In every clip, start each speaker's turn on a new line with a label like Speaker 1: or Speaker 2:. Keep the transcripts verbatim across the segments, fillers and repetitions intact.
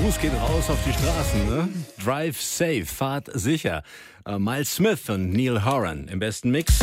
Speaker 1: Gruß geht raus auf die Straßen, ne? Drive safe, fahrt sicher. Uh, Miles Smith und Neil Horan im besten Mix.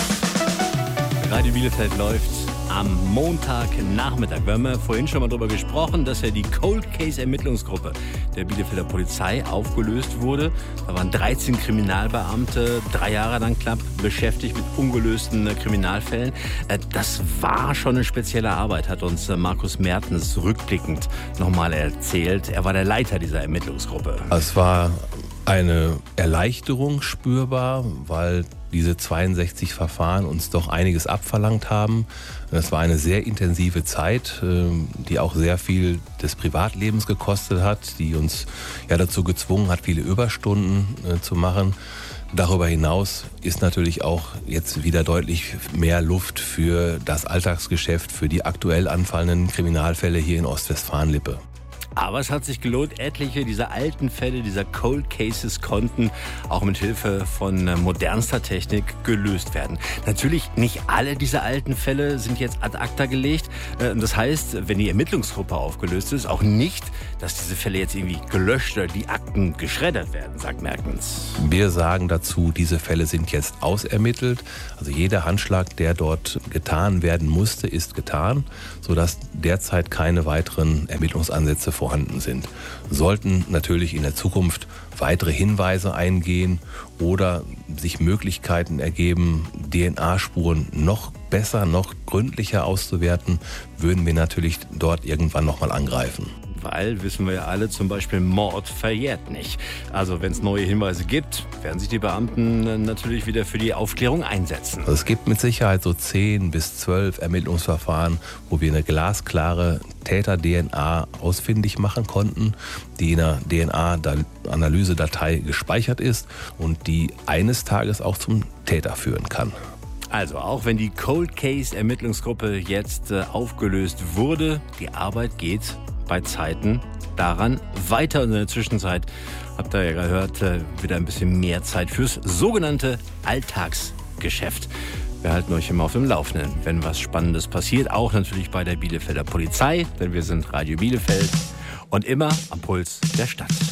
Speaker 1: Radio Bielefeld läuft am Montagnachmittag. Wir haben ja vorhin schon mal darüber gesprochen, dass ja die Cold Case Ermittlungsgruppe der Bielefelder Polizei aufgelöst wurde. Da waren dreizehn Kriminalbeamte, drei Jahre lang knapp beschäftigt mit ungelösten Kriminalfällen. Das war schon eine spezielle Arbeit, hat uns Markus Mertens rückblickend nochmal erzählt. Er war der Leiter dieser Ermittlungsgruppe.
Speaker 2: Es war eine Erleichterung spürbar, weil diese zweiundsechzig Verfahren uns doch einiges abverlangt haben. Das war eine sehr intensive Zeit, die auch sehr viel des Privatlebens gekostet hat, die uns ja dazu gezwungen hat, viele Überstunden zu machen. Darüber hinaus ist natürlich auch jetzt wieder deutlich mehr Luft für das Alltagsgeschäft, für die aktuell anfallenden Kriminalfälle hier in Ostwestfalen-Lippe.
Speaker 1: Aber es hat sich gelohnt, etliche dieser alten Fälle, dieser Cold Cases konnten auch mit Hilfe von modernster Technik gelöst werden. Natürlich nicht alle dieser alten Fälle sind jetzt ad acta gelegt. Das heißt, wenn die Ermittlungsgruppe aufgelöst ist, auch nicht, dass diese Fälle jetzt irgendwie gelöscht oder die Akten geschreddert werden, sagt Mertens.
Speaker 2: Wir sagen dazu, diese Fälle sind jetzt ausermittelt. Also jeder Handschlag, der dort getan werden musste, ist getan, sodass derzeit keine weiteren Ermittlungsansätze vorhanden sind. Sollten natürlich in der Zukunft weitere Hinweise eingehen oder sich Möglichkeiten ergeben, D N A-Spuren noch besser, noch gründlicher auszuwerten, würden wir natürlich dort irgendwann nochmal angreifen.
Speaker 1: Weil, wissen wir ja alle, zum Beispiel Mord verjährt nicht. Also wenn es neue Hinweise gibt, werden sich die Beamten natürlich wieder für die Aufklärung einsetzen.
Speaker 2: Also es gibt mit Sicherheit so zehn bis zwölf Ermittlungsverfahren, wo wir eine glasklare Täter-D N A ausfindig machen konnten, die in einer D N A-Analysedatei gespeichert ist und die eines Tages auch zum Täter führen kann.
Speaker 1: Also auch wenn die Cold Case Ermittlungsgruppe jetzt äh, aufgelöst wurde, die Arbeit geht bei Zeiten daran weiter. Und in der Zwischenzeit, habt ihr ja gehört, äh, wieder ein bisschen mehr Zeit fürs sogenannte Alltagsgeschäft. Wir halten euch immer auf dem Laufenden, wenn was Spannendes passiert. Auch natürlich bei der Bielefelder Polizei, denn wir sind Radio Bielefeld und immer am Puls der Stadt.